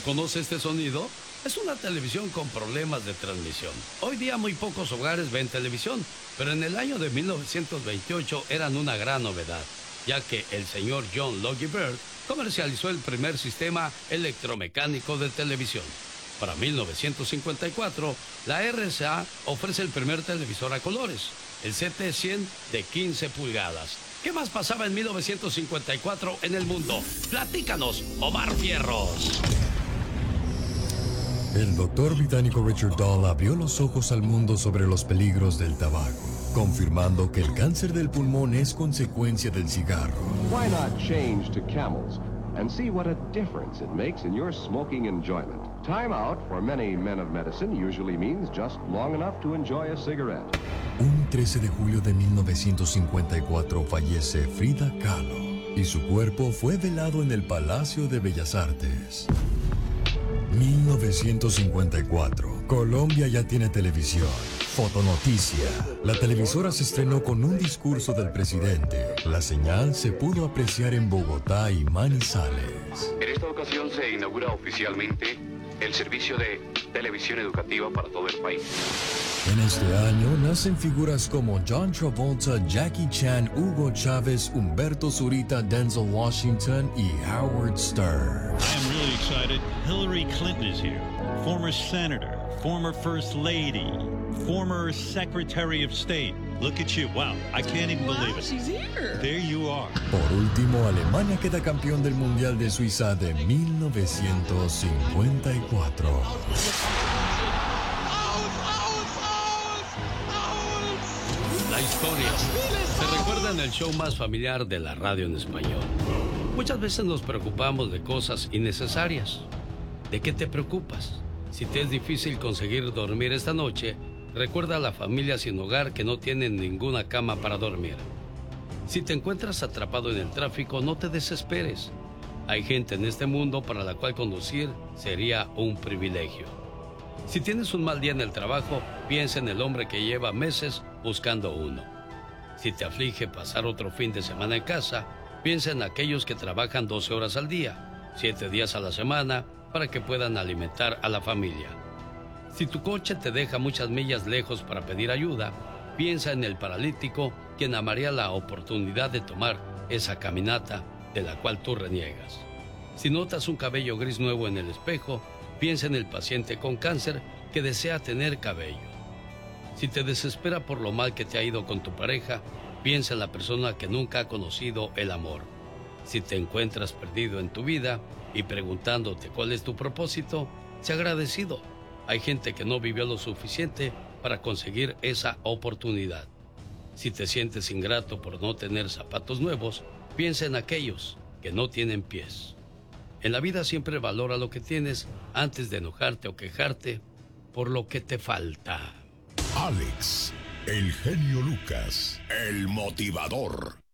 ¿Reconoce este sonido? Es una televisión con problemas de transmisión. Hoy día muy pocos hogares ven televisión, pero en el año de 1928 eran una gran novedad, ya que el señor John Logie Baird comercializó el primer sistema electromecánico de televisión. Para 1954, la RCA ofrece el primer televisor a colores, el CT100 de 15 pulgadas. ¿Qué más pasaba en 1954 en el mundo? Platícanos, Omar Fierros. El doctor británico Richard Dahl abrió los ojos al mundo sobre los peligros del tabaco, confirmando que el cáncer del pulmón es consecuencia del cigarro. Why not change to Camels and see what a difference it makes in your smoking enjoyment? Time out for many men of medicine usually means just long enough to enjoy a cigarette. Un 13 de julio de 1954 fallece Frida Kahlo y su cuerpo fue velado en el Palacio de Bellas Artes. 1954. Colombia ya tiene televisión. Fotonoticia. La televisora se estrenó con un discurso del presidente. La señal se pudo apreciar en Bogotá y Manizales. En esta ocasión se inaugura oficialmente el servicio de televisión educativa para todo el país. En este año nacen figuras como John Travolta, Jackie Chan, Hugo Chávez, Humberto Zurita, Denzel Washington y Howard Stern. I am really excited. Hillary Clinton is here. Former senator, former first lady, former secretary of state. Look at you. Wow, I can't even believe it. She's here. There you are. Por último, Alemania queda campeón del Mundial de Suiza de 1954. La historia se recuerda en el show más familiar de la radio en español. Muchas veces nos preocupamos de cosas innecesarias. ¿De qué te preocupas? Si te es difícil conseguir dormir esta noche, recuerda a la familia sin hogar que no tienen ninguna cama para dormir. Si te encuentras atrapado en el tráfico, no te desesperes. Hay gente en este mundo para la cual conducir sería un privilegio. Si tienes un mal día en el trabajo, piensa en el hombre que lleva meses buscando uno. Si te aflige pasar otro fin de semana en casa, piensa en aquellos que trabajan 12 horas al día, 7 días a la semana, para que puedan alimentar a la familia. Si tu coche te deja muchas millas lejos para pedir ayuda, piensa en el paralítico quien amaría la oportunidad de tomar esa caminata de la cual tú reniegas. Si notas un cabello gris nuevo en el espejo, piensa en el paciente con cáncer que desea tener cabello. Si te desespera por lo mal que te ha ido con tu pareja, piensa en la persona que nunca ha conocido el amor. Si te encuentras perdido en tu vida y preguntándote cuál es tu propósito, sé agradecido. Hay gente que no vivió lo suficiente para conseguir esa oportunidad. Si te sientes ingrato por no tener zapatos nuevos, piensa en aquellos que no tienen pies. En la vida siempre valora lo que tienes antes de enojarte o quejarte por lo que te falta. Alex, el genio Lucas, el motivador.